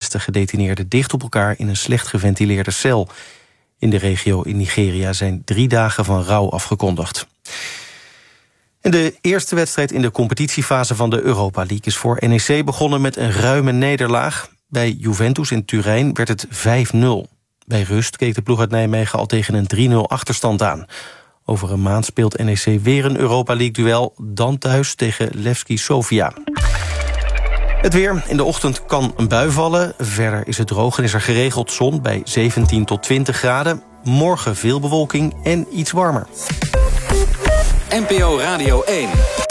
Westen gedetineerden dicht op elkaar in een slecht geventileerde cel. In de regio in Nigeria zijn 3 dagen van rouw afgekondigd. En de eerste wedstrijd in de competitiefase van de Europa League is voor NEC begonnen met een ruime nederlaag. Bij Juventus in Turijn werd het 5-0. Bij rust keek de ploeg uit Nijmegen al tegen een 3-0 achterstand aan. Over een maand speelt NEC weer een Europa League-duel, dan thuis tegen Levski Sofia. Het weer. In de ochtend kan een bui vallen. Verder is het droog en is er geregeld zon bij 17 tot 20 graden. Morgen veel bewolking en iets warmer. NPO Radio 1.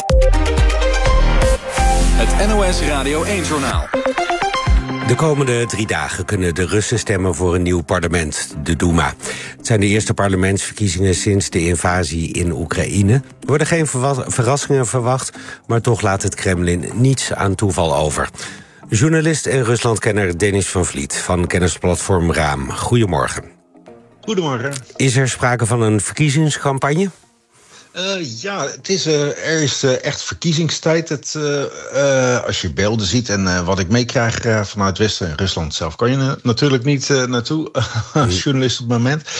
Het NOS Radio 1-journaal. De komende 3 dagen kunnen de Russen stemmen voor een nieuw parlement, de Duma. Het zijn de eerste parlementsverkiezingen sinds de invasie in Oekraïne. Er worden geen verrassingen verwacht, maar toch laat het Kremlin niets aan toeval over. Journalist en Ruslandkenner Denis van Vliet van kennisplatform Raam. Goedemorgen. Goedemorgen. Is er sprake van een verkiezingscampagne? Ja, er is echt verkiezingstijd. Als je beelden ziet en wat ik meekrijg vanuit Westen en Rusland zelf, kan je natuurlijk niet naartoe als journalist op het moment.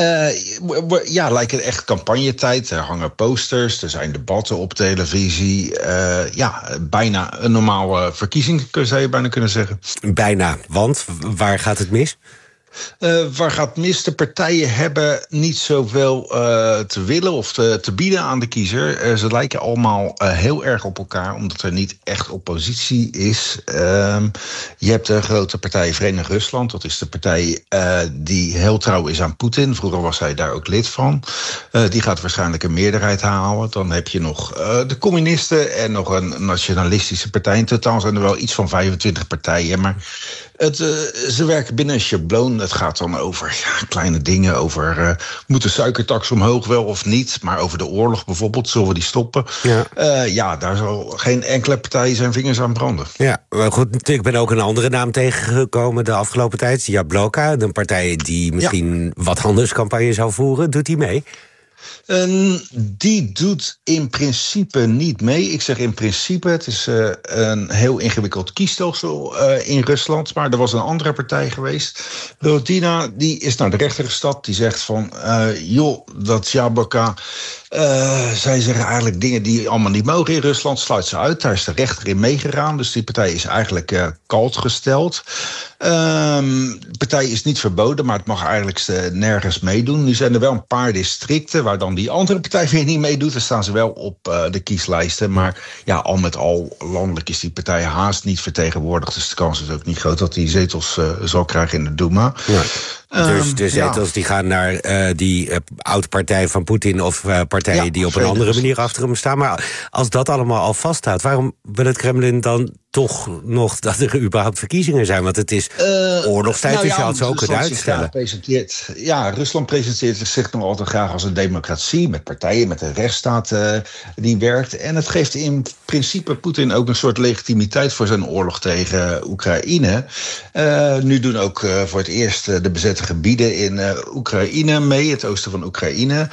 Ja, lijkt het echt campagnetijd. Er hangen posters, er zijn debatten op televisie. Ja, bijna een normale verkiezing, zou je bijna kunnen zeggen. Bijna, want waar gaat het mis? Waar gaat mis? De partijen hebben niet zoveel te willen of te bieden aan de kiezer. Ze lijken allemaal heel erg op elkaar, omdat er niet echt oppositie is. Je hebt de grote partij Verenigd Rusland. Dat is de partij die heel trouw is aan Poetin. Vroeger was hij daar ook lid van. Die gaat waarschijnlijk een meerderheid halen. Dan heb je nog de communisten en nog een nationalistische partij. In totaal zijn er wel iets van 25 partijen, maar ze werken binnen een schabloon. Het gaat dan over kleine dingen. Over moet de suikertax omhoog wel of niet. Maar over de oorlog bijvoorbeeld, zullen we die stoppen? Ja, daar zal geen enkele partij zijn vingers aan branden. Ja, maar goed, ik ben ook een andere naam tegengekomen de afgelopen tijd. Jablonka, een partij die misschien wat handelscampagne zou voeren. Doet die mee? Die doet in principe niet mee. Ik zeg in principe, het is een heel ingewikkeld kiesstelsel in Rusland. Maar er was een andere partij geweest. Rodina, die is naar de rechter gestapt. Die zegt van, joh, dat Jablonka. Zij zeggen eigenlijk dingen die allemaal niet mogen in Rusland. Sluit ze uit. Daar is de rechter in meegegaan. Dus die partij is eigenlijk kalt gesteld. De partij is niet verboden, maar het mag eigenlijk nergens meedoen. Nu zijn er wel een paar districten waar dan die andere partij weer niet meedoet. Dan staan ze wel op de kieslijsten. Maar ja, al met al landelijk is die partij haast niet vertegenwoordigd. Dus de kans is ook niet groot dat die zetels zal krijgen in de Duma. Ja. Dus de zetels die gaan naar die oud-partij van Poetin of partijen die op een andere manier achter hem staan. Maar als dat allemaal al vaststaat, waarom wil het Kremlin dan toch nog dat er überhaupt verkiezingen zijn? Want het is oorlogstijd, dus je had ze ook kunnen uitstellen. Rusland presenteert zich nog altijd graag als een democratie met partijen, met een rechtsstaat die werkt. En het geeft in principe Poetin ook een soort legitimiteit voor zijn oorlog tegen Oekraïne. Nu doen ook voor het eerst de bezette gebieden in Oekraïne mee, het oosten van Oekraïne.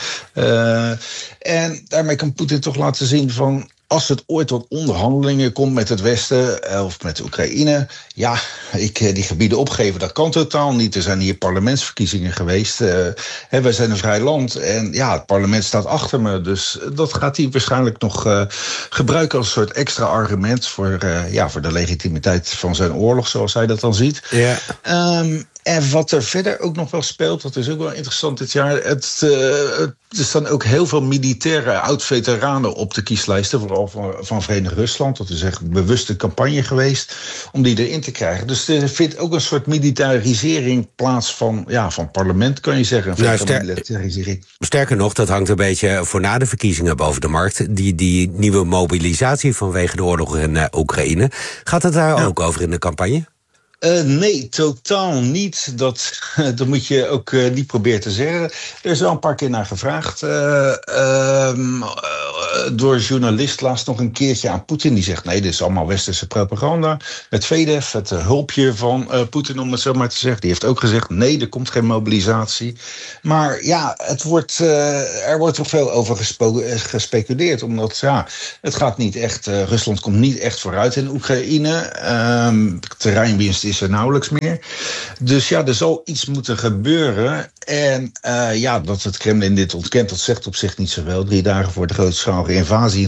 En daarmee kan Poetin toch laten zien van, als het ooit tot onderhandelingen komt met het Westen of met Oekraïne, ja, die gebieden opgeven, dat kan totaal niet. Er zijn hier parlementsverkiezingen geweest. Wij zijn een vrij land en ja, het parlement staat achter me. Dus dat gaat hij waarschijnlijk nog gebruiken als een soort extra argument voor de legitimiteit van zijn oorlog, zoals hij dat dan ziet. Ja. En wat er verder ook nog wel speelt, dat is ook wel interessant dit jaar. Er staan ook heel veel militaire oud-veteranen op de kieslijsten, vooral van Verenigd Rusland. Dat is echt een bewuste campagne geweest om die erin te krijgen. Dus er vindt ook een soort militarisering plaats van parlement, kan je zeggen. Sterker nog, dat hangt een beetje voor na de verkiezingen boven de markt. Die nieuwe mobilisatie vanwege de oorlog in Oekraïne. Gaat het daar ook over in de campagne? Nee, totaal niet. Dat moet je ook niet proberen te zeggen. Er is wel een paar keer naar gevraagd. door een journalist laatst nog een keertje aan Poetin. Die zegt, nee, dit is allemaal westerse propaganda. Het VDF, het hulpje van Poetin, om het zo maar te zeggen, die heeft ook gezegd, nee, er komt geen mobilisatie. Maar ja, er wordt toch veel over gespeculeerd. Omdat, het gaat niet echt, Rusland komt niet echt vooruit in Oekraïne. Terreinwinst is er nauwelijks meer. Dus er zal iets moeten gebeuren. En dat het Kremlin dit ontkent, dat zegt op zich niet zoveel. 3 dagen voor de grootschalige invasie in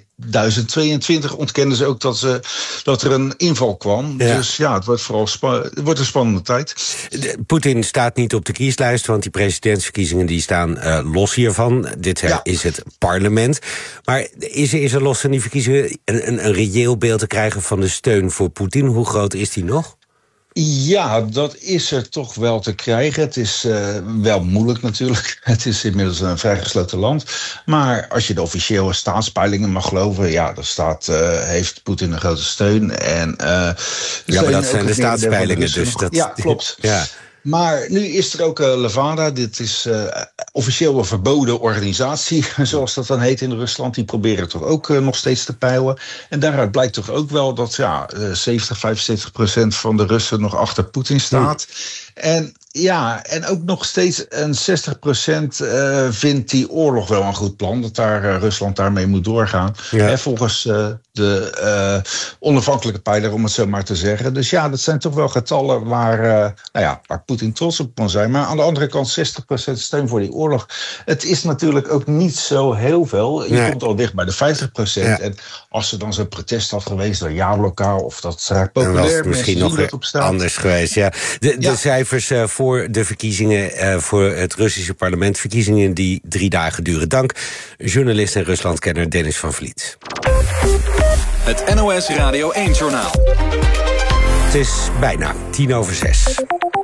2022 ontkenden ze ook dat er een inval kwam. Ja. Dus het wordt vooral wordt een spannende tijd. Poetin staat niet op de kieslijst, want die presidentsverkiezingen die staan los hiervan. Dit is het parlement. Maar is er los van die verkiezingen een reëel beeld te krijgen van de steun voor Poetin? Hoe groot is die nog? Ja, dat is er toch wel te krijgen. Het is wel moeilijk natuurlijk. Het is inmiddels een vrij gesloten land. Maar als je de officiële staatspeilingen mag geloven, heeft Poetin een grote steun. Maar dat zijn de staatspeilingen dus. Ja, klopt. Ja. Maar nu is er ook Levada. Dit is officieel een verboden organisatie, zoals dat dan heet in Rusland. Die proberen toch ook nog steeds te peilen. En daaruit blijkt toch ook wel dat 70-75% van de Russen nog achter Poetin staat. En ook nog steeds een 60% vindt die oorlog wel een goed plan. Dat Rusland daarmee moet doorgaan. Ja. Volgens de onafhankelijke peiler, om het zo maar te zeggen. Dus dat zijn toch wel getallen waar Poetin trots op kan zijn. Maar aan de andere kant 60% steun voor die oorlog. Het is natuurlijk ook niet zo heel veel. Je komt al dicht bij de 50%. Ja. En als er dan zo'n protest had geweest door jaarlokaal, of dat raakt populair, was misschien nog anders geweest. Ja. De cijfers voor de verkiezingen, voor het Russische parlement, verkiezingen die 3 dagen duren. Dank journalist en Ruslandkenner Dennis van Vliet. Het NOS Radio 1-journaal. Het is bijna 5:10.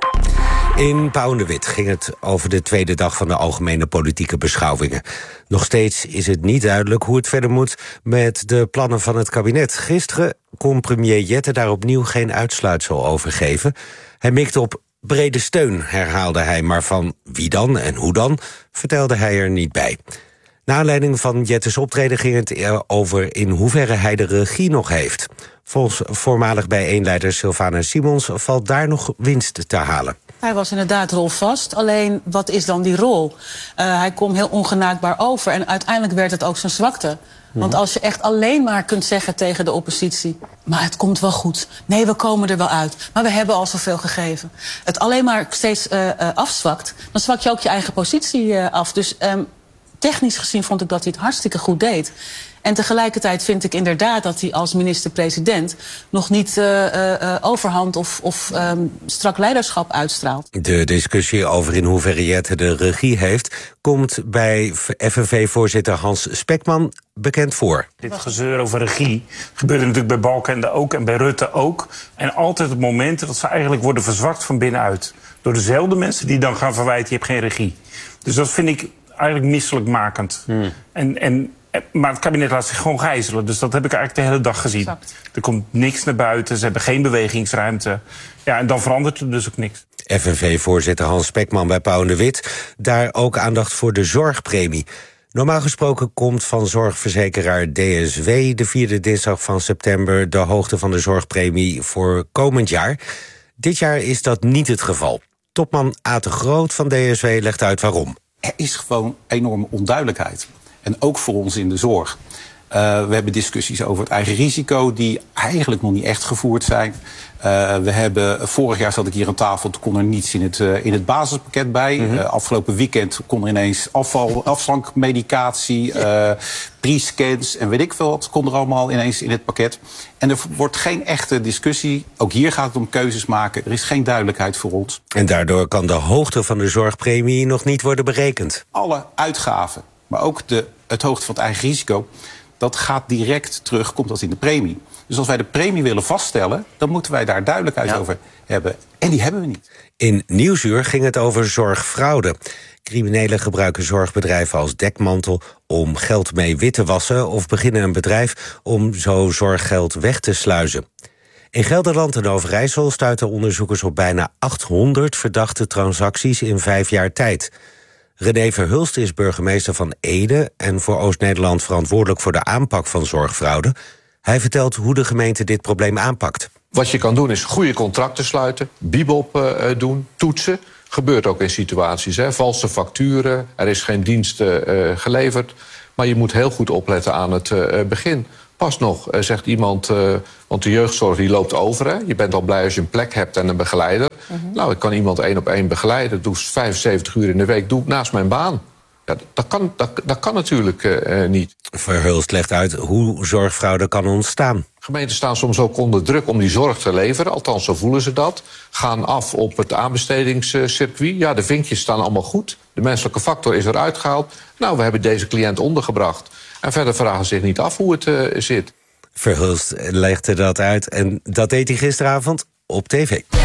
In Pauw en de Wit ging het over de tweede dag van de algemene politieke beschouwingen. Nog steeds is het niet duidelijk hoe het verder moet met de plannen van het kabinet. Gisteren kon premier Jette daar opnieuw geen uitsluitsel over geven. Hij mikte op brede steun, herhaalde hij, maar van wie dan en hoe dan, vertelde hij er niet bij. Naar aanleiding van Jette's optreden ging het over in hoeverre hij de regie nog heeft. Volgens voormalig bijeenleider Sylvana Simons valt daar nog winst te halen. Hij was inderdaad rolvast, alleen wat is dan die rol? Hij kwam heel ongenaakbaar over en uiteindelijk werd het ook zijn zwakte. Want als je echt alleen maar kunt zeggen tegen de oppositie, maar het komt wel goed. Nee, we komen er wel uit. Maar we hebben al zoveel gegeven. Het alleen maar steeds afzwakt, dan zwak je ook je eigen positie af. Dus technisch gezien vond ik dat hij het hartstikke goed deed. En tegelijkertijd vind ik inderdaad dat hij als minister-president nog niet overhand of strak leiderschap uitstraalt. De discussie over in hoeverre Jette de regie heeft komt bij FNV-voorzitter Hans Spekman bekend voor. Dit gezeur over regie gebeurde natuurlijk bij Balkenende ook en bij Rutte ook. En altijd op momenten dat ze eigenlijk worden verzwakt van binnenuit. Door dezelfde mensen die dan gaan verwijten, je hebt geen regie. Dus dat vind ik eigenlijk misselijkmakend. Maar het kabinet laat zich gewoon gijzelen. Dus dat heb ik eigenlijk de hele dag gezien. Exact. Er komt niks naar buiten, ze hebben geen bewegingsruimte. Ja, en dan verandert er dus ook niks. FNV-voorzitter Hans Spekman bij Pauw en de Wit. Daar ook aandacht voor de zorgpremie. Normaal gesproken komt van zorgverzekeraar DSW de 4e dinsdag van september de hoogte van de zorgpremie voor komend jaar. Dit jaar is dat niet het geval. Topman Aad de Groot van DSW legt uit waarom. Er is gewoon enorme onduidelijkheid. En ook voor ons in de zorg. We hebben discussies over het eigen risico die eigenlijk nog niet echt gevoerd zijn. Vorig jaar zat ik hier aan tafel, toen kon er niets in het basispakket bij. Afgelopen weekend kon er ineens afslankmedicatie, pre-scans en weet ik veel wat, kon er allemaal ineens in het pakket. En er wordt geen echte discussie. Ook hier gaat het om keuzes maken. Er is geen duidelijkheid voor ons. En daardoor kan de hoogte van de zorgpremie nog niet worden berekend. Alle uitgaven, maar ook het hoogte van het eigen risico, dat gaat direct terug, komt dat in de premie. Dus als wij de premie willen vaststellen, dan moeten wij daar duidelijkheid over hebben. En die hebben we niet. In Nieuwsuur ging het over zorgfraude. Criminelen gebruiken zorgbedrijven als dekmantel om geld mee wit te wassen of beginnen een bedrijf om zo zorggeld weg te sluizen. In Gelderland en Overijssel stuiten onderzoekers op bijna 800 verdachte transacties in 5 jaar tijd. René Verhulst is burgemeester van Ede en voor Oost-Nederland verantwoordelijk voor de aanpak van zorgfraude. Hij vertelt hoe de gemeente dit probleem aanpakt. Wat je kan doen is goede contracten sluiten, bibop doen, toetsen. Gebeurt ook in situaties, valse facturen, er is geen dienst geleverd. Maar je moet heel goed opletten aan het begin. Pas nog, zegt iemand, want de jeugdzorg die loopt over. Hè? Je bent al blij als je een plek hebt en een begeleider. Nou, ik kan iemand 1-op-1 begeleiden. Doe 75 uur in de week, doe ik naast mijn baan. Ja, dat kan natuurlijk niet. Verhulst legt uit hoe zorgfraude kan ontstaan. Gemeenten staan soms ook onder druk om die zorg te leveren. Althans, zo voelen ze dat. Gaan af op het aanbestedingscircuit. Ja, de vinkjes staan allemaal goed. De menselijke factor is eruit gehaald. Nou, we hebben deze cliënt ondergebracht. En verder vragen ze zich niet af hoe het zit. Verhulst legde dat uit en dat deed hij gisteravond op tv.